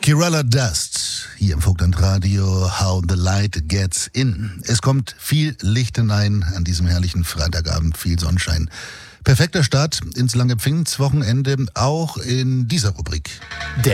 Kerala Dust, hier im Vogtland-Radio, How the Light Gets In. Es kommt viel Licht hinein an diesem herrlichen Freitagabend, viel Sonnenschein. Perfekter Start ins lange Pfingstwochenende, auch in dieser Rubrik.